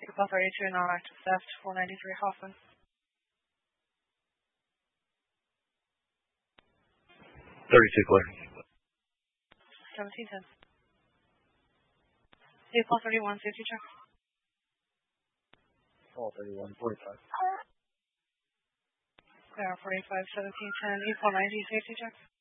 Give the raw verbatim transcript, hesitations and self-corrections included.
Equal thirty-two, non-active theft, four ninety-three Hoffman. thirty-two clear. seventeen ten. Equal thirty-one, safety check. Call thirty-one, forty-five. Clear, forty-five, seventeen ten. Equal ninety, safety check.